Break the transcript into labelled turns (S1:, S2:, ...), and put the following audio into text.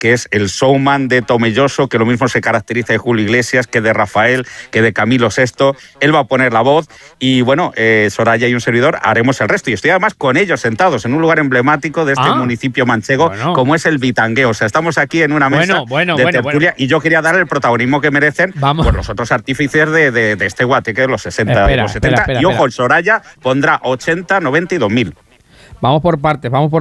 S1: que es el showman de Tomelloso, que lo mismo se caracteriza de Julio Iglesias, que de Rafael, que de Camilo VI. Él va a poner la voz y, bueno, Soraya y un servidor haremos el resto. Y estoy además con ellos sentados en un lugar emblemático de este municipio manchego, como es el Bitangueo. O sea, estamos aquí en una mesa de tertulia y yo quería dar el protagonismo que merecen por los otros artífices de este guateque de los 60 y los 70. Y ojo, el Soraya pondrá 80, 90 y 2000.
S2: Vamos por partes,